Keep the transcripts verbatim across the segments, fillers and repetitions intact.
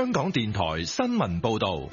香港電台新聞報道。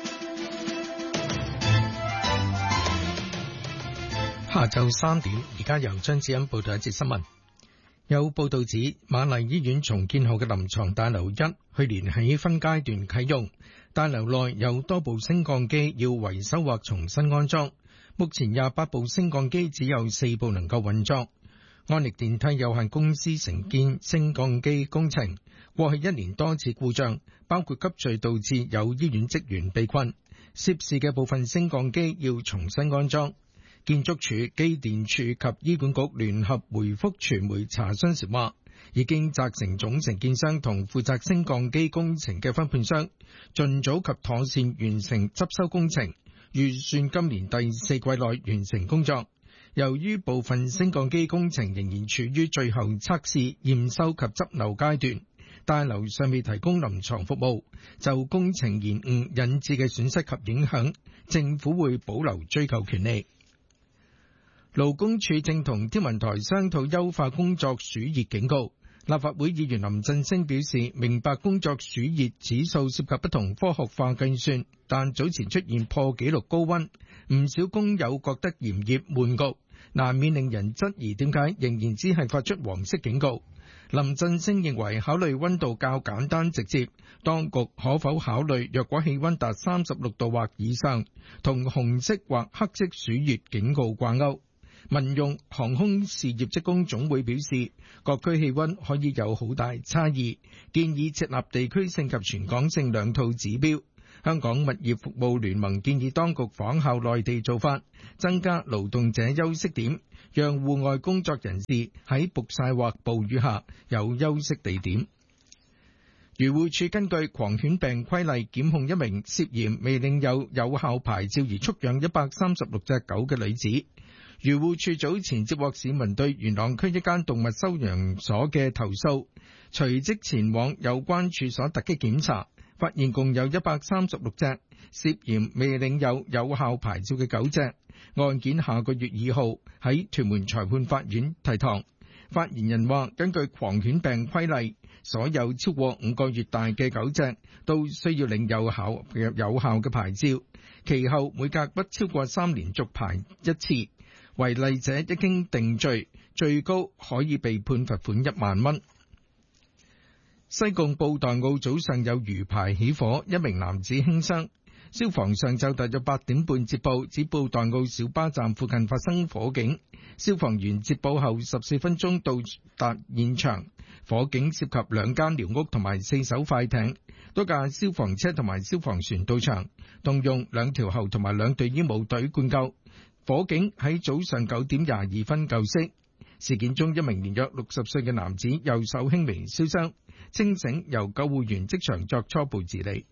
下晝三點，而家由張子欣報道一節新聞。有報道指，瑪麗醫院重建後嘅臨床大樓一去年起分階段啟用，大樓內有多部升降機要維修或重新安裝。目前廿八部升降機只有四部能夠運作。安力電梯有限公司承建升降機工程，過去一年多次故障，包括急墜導致有醫院職員被困，涉事嘅部分升降機要重新安裝。建築署、機電署及醫管局聯合回覆傳媒查詢時話，已經責成總承建商同負責升降機工程嘅分判商，盡早及妥善完成執修工程，預算今年第四季內完成工作。由於部分升降機工程仍然處於最後測試、驗收及執漏階段，大樓尚未提供臨床服務，就工程延誤引致嘅損失及影響，政府會保留追究權利。勞工處正同天文台商討優化工作暑熱警告。立法會議員林振昇表示，明白工作暑熱指數涉及不同科學化計算，但早前出現破紀錄高溫，唔少工友覺得炎熱悶焗，難免令人質疑點解仍然只係發出黃色警告。林振昇認為考慮溫度較簡單直接，當局可否考慮若果氣溫達三十六度或以上，同紅色或黑色暑熱警告掛鈎。民用航空事業職工總會表示，各區氣溫可以有好大差異，建議設立地區性及全港性兩套指標。香港物業服務聯盟建議當局仿效內地做法，增加勞動者休息點，讓戶外工作人士喺曝曬或暴雨下有休息地點。漁護署根據狂犬病規例檢控一名涉嫌未領有有效牌照而畜養一百三十六隻狗嘅女子。漁護署早前接獲市民對元朗區一間動物收養所嘅投訴，隨即前往有關處所突擊檢查，發現共有一百三十六隻涉嫌未領有有效牌照嘅狗隻。案件下個月二號喺屯門裁判法院提堂。發言人話，根據狂犬病規例，所有超過五個月大嘅狗隻都需要領有效嘅有效嘅牌照，其後每隔不超過三年續牌一次。違例者一經定罪，最高可以被判罰款一萬蚊。西貢布袋澳早上有魚排起火，一名男子輕傷。消防上晝大約八點半接報，指布袋澳小巴站附近發生火警。消防員接報後十四分鐘到達現場，火警涉及兩間寮屋同埋四艘快艇，多架消防車同埋消防船到場，動用兩條喉同埋兩隊醫務隊灌救。火警喺早上九點廿二分救熄。事件中一名年約六十歲嘅男子右手輕微燒傷，清醒，由救護員即場作初步治理。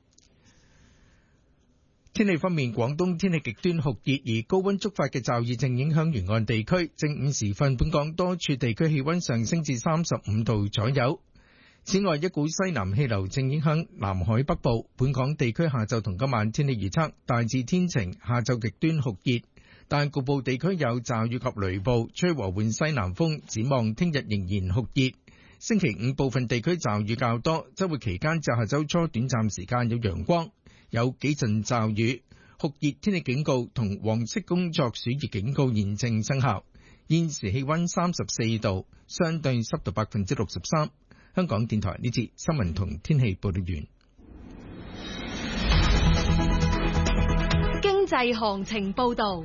天氣方面，廣東天氣極端酷熱，而高溫觸發嘅驟雨正影響沿岸地區。正午時分，本港多處地區氣溫上升至三十五度左右。此外，一股西南氣流正影響南海北部。本港地區下晝同今晚天氣預測大致天晴，下晝極端酷熱，但局部地區有驟雨及雷暴，吹和緩西南風。展望聽日仍然酷熱，星期五部分地區驟雨較多，週末期間至下週初短暫時間有陽光，有幾陣驟雨。酷熱天氣警告同黃色工作暑熱警告現正生效。現時氣溫三十四度，相對濕度百分之六十三。香港電台呢節新聞同天氣報道完。 經濟行情報道。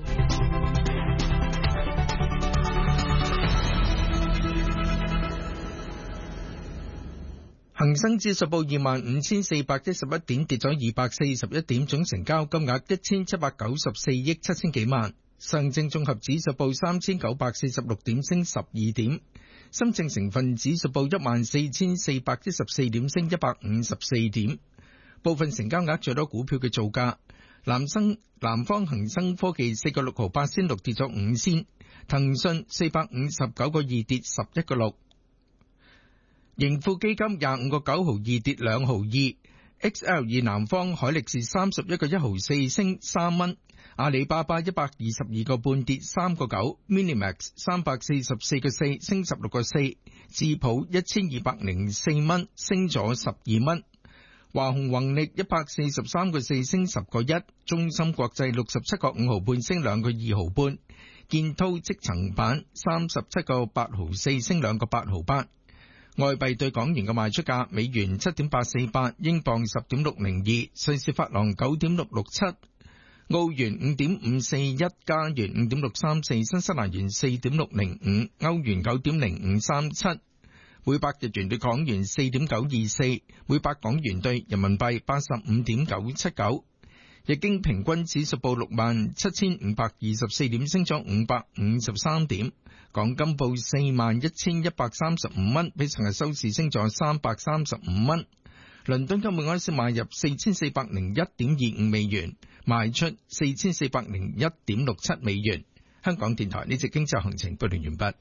恒生指數報二萬五千四百一十一點，跌咗二百四十一點，總成交金額一千七百九十四億七千幾萬。上證綜合指數報三千九百四十六點，升十二點。深證成分指數報一萬四千四百一十四點，升一百五十四點。部分成交額最多股票嘅造價：南生南方恒生科技四個六毫八仙六，跌咗五仙；騰訊四百五十九個二，跌十一個六。盈富基金廿五個九毫二，跌兩毫二。X L 二南方海力士三十一個一毫四，升三蚊。阿里巴巴一百二十二個半，跌三個九。Minimax 三百四十四個四，升十六個四。智普一千二百零四蚊，升咗十二蚊。 華虹宏力一百四十三個四升十個一，中芯國際六十七個五毫半升兩個二毫半，建滔積層板三十七個八毫四升兩個八毫八。外幣對港元嘅賣出價：美元七點八四八，英鎊十點六零二，瑞士法郎九點六六七，澳元五點五四一，加元五點六三四，新西蘭元四點六零五，歐元九點零五三七。每百日元對港元四點九二四，每百港元對人民幣八十五點九七九。日經平均指數報六萬七千五百二十四點，升咗五百五十三點。港金報四萬一千一百三十五蚊，比上日收市升咗三百三十五蚊。倫敦金每盎司買入四千四百零一點二五美元，賣出四千四百零一點六七美元。香港電台呢節經濟行情報道完畢。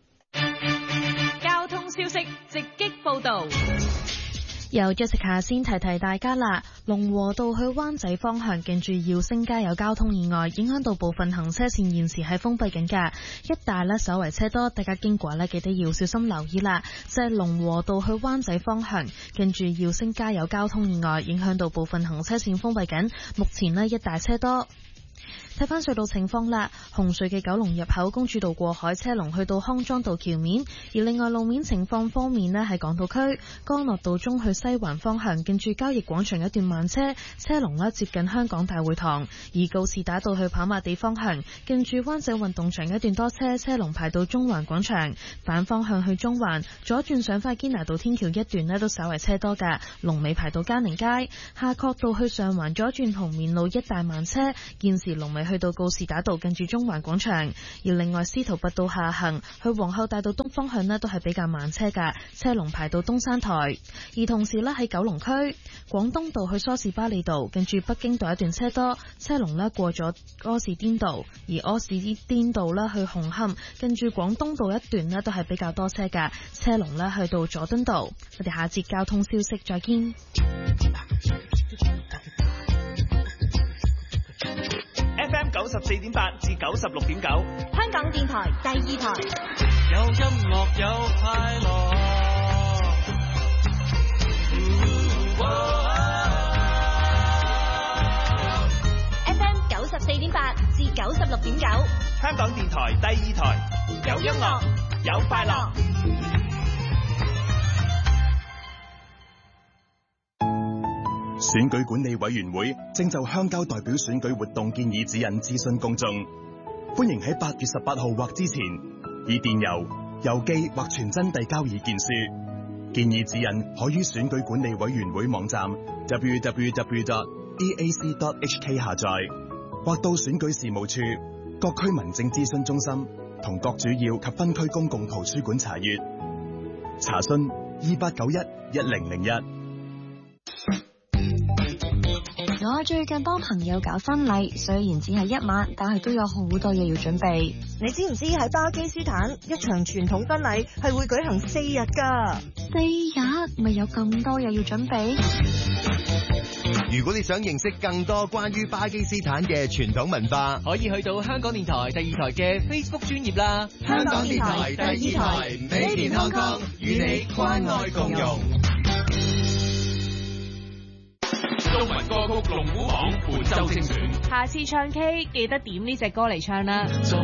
消息直擊報道， 由 Jessica 先提提大家啦。龍和道去灣仔方向近住耀星街有交通意外，影響到部分行車線，現時係封閉緊㗎。一帶呢稍為車多，大家經過呢記得要小心留意啦。就係龍和道去灣仔方向近住耀星街有交通意外，影響到部分行車線封閉緊，目前呢一帶車多。睇翻隧道情況啦，紅隧嘅九龍入口公主道過海車龍去到康莊道橋面，而另外路面情況方面呢，喺港島區干諾道中去西環方向近住交易廣場一段慢車，車龍呢接近香港大會堂；而告士打道去跑馬地方向近住灣仔運動場一段多車，車龍排到中環廣場。反方向去中環左轉上快堅拿道天橋一段呢都稍為車多㗎，龍尾排到嘉寧街。夏慤道去上環左轉紅棉路一帶慢車，現時龍尾去到告士打道近住中環廣場。而另外司徒拔道下行去皇后大道東方向呢都係比較慢車㗎，車龍排到東山台。而同時呢喺九龍區廣東道去梳士巴利道近住北京道一段車多，車龍呢過咗柯士甸道，而柯士甸道呢去紅磡近住廣東道一段呢都係比較多車㗎，車龍呢去到佐敦道。我哋下節交通消息再見。 F M 九十四點八至九十六點九， 香港電台第二台， 有音樂有快樂。 F M 九十四點八至九十六點九， 香港電台第二台，有音樂有快樂。 選舉管理委員會正就鄉郊代表選舉活動建議指引諮詢公眾，歡迎喺八月十八號或之前以電郵、郵寄或傳真遞交意見書。建議指引可於選舉管理委員會網站 double-u double-u double-u dot d a c dot h k 下載，或到選舉事務處、各區民政諮詢中心同各主要及分區公共圖書館查閱。查詢二八九一一零零一。 我最近幫朋友搞婚禮，雖然只係一晚，但係都有好多嘢要準備。 你知唔知喺巴基斯坦一場傳統婚禮係會舉行四日㗎？ 四日咪有咁多嘢要準備？ 如果你想認識更多關於巴基斯坦嘅傳統文化， 可以去到香港電台第二台嘅 Facebook 專頁啦。 香港電台第二台，Made in Hong Kong，與你關愛共融。 中文歌曲龍虎榜本周精選， 下次唱 K 記得點呢隻歌嚟唱啦。